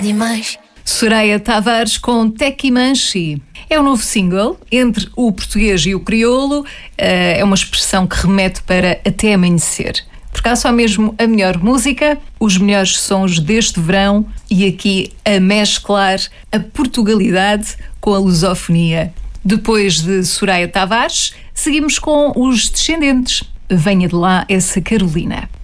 Demais. Soraya Tavares com Tequimanchi. É um novo single entre o português e o crioulo. É uma expressão que remete para até amanhecer. Porque há só mesmo a melhor música, os melhores sons deste verão e aqui a mesclar a Portugalidade com a lusofonia. Depois de Soraya Tavares, seguimos com os Descendentes. Venha de lá essa Carolina.